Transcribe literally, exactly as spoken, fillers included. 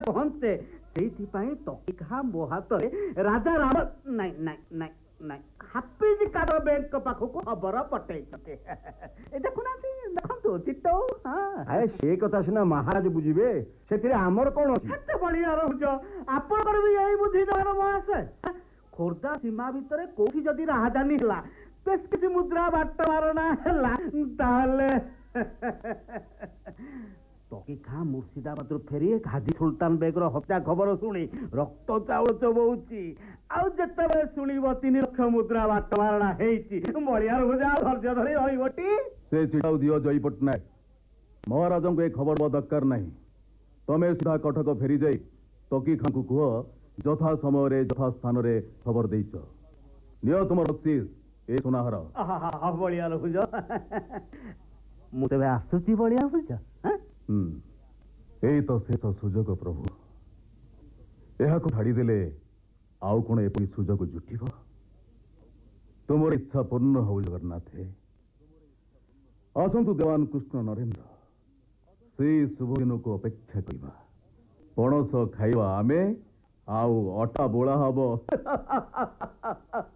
ପହଞ୍ଚେ ସେଇଥିପାଇଁ ଟଙ୍କିଖା ମୋ ହାତରେ ରାଜା ରାମ ନାଇଁ ନାଇଁ ନାଇଁ ନାଇଁ ହାଫିଜ କାଦ ବ୍ୟାଙ୍କ ପାଖକୁ ଖବର ପଠେଇଛନ୍ତି। ଦେଖୁନାହାନ୍ତି ଦେଖନ୍ତୁ ଚିଟ୍ଟ। ଆରେ ସେ କଥା ସିନା ମହାରାଜ ବୁଝିବେ, ସେଥିରେ ଆମର କଣ ଅଛି? କେତେ ବଢିଆ ରହୁଛ, ଆପଣଙ୍କର ବି ଏଇ ବୁଦ୍ଧି ଦେବାର ମୋ ଆସେ। ଖୋର୍ଦ୍ଧା ସୀମା ଭିତରେ କୋଉଠି ଯଦି ରାଜଧାନୀ ହେଲା, ବେଶ କିଛି ମୁଦ୍ରା ବାଟ ମାରଣା ହେଲା, ତାହେଲେ ଟଙ୍କିଖା ମୁର୍ସିଦାବାଦରୁ ଫେରି ହାଜି ସୁଲତାନ ବେଗର ହତ୍ୟା ଖବର ଶୁଣି ରକ୍ତ ଚାଉଳ ଚୋବଉଛି। ଆଉ ଯେତେବେଳେ ଶୁଣିବ ତିନି ଲକ୍ଷ ମୁଦ୍ରା ବାଟ ମାରଣା ହେଇଛି, ବଳିଆ ରହୁଛା ଧୈର୍ଯ୍ୟ ଧରି ରହିବଟି। ସେ ଚିଠାଉ ଦିଅ ଜୟୀ ପଟ୍ଟନାୟକ, ମହାରାଜଙ୍କୁ ଏ ଖବର ଦରକାର ନାହିଁ। ତମେ ସିଧା କଟକ ଫେରି ଯାଇ ଟଙ୍କିଖାଙ୍କୁ କୁହ ଯଥା ସମୟରେ ଯଥା ସ୍ଥାନରେ ଖବର ଦେଇଛ। ନିଅ ତୁମ ବକ୍ସିସ ଏ ସୁନାହାର। ବଳିଆ ରହୁଛ, ମୁଁ ତେବେ ଆସୁଛି। ବଳିଆ ରହୁଛ। ହୁଁ, ଏଇ ତ ଶେଷ ସୁଯୋଗ ପ୍ରଭୁ। ଏହାକୁ ଛାଡ଼ିଦେଲେ ଆଉ କଣ ଏପରି ସୁଯୋଗ ଜୁଟିବ? ତୁମର ଇଚ୍ଛା ପୂର୍ଣ୍ଣ ହଉ ଜଗନ୍ନାଥେ। ଆସନ୍ତୁ ଦେବାନ କୃଷ୍ଣ ନରେନ୍ଦ୍ର, ସେଇ ଶୁଭ ଦିନକୁ ଅପେକ୍ଷା କରିବା। ପଣସ ଖାଇବା ଆମେ, ଆଉ ଅଟା ବୋଳା ହବ।